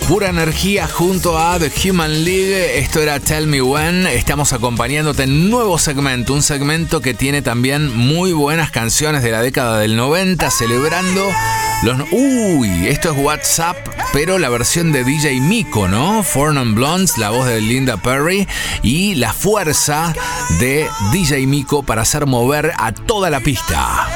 Pura energía junto a The Human League. Esto era Tell Me When. Estamos acompañándote en un nuevo segmento. Un segmento que tiene también muy buenas canciones de la década del 90, celebrando los... esto es WhatsApp, pero la versión de DJ Miko, ¿no? Four Non Blondes, la voz de Linda Perry y la fuerza de DJ Miko para hacer mover a toda la pista.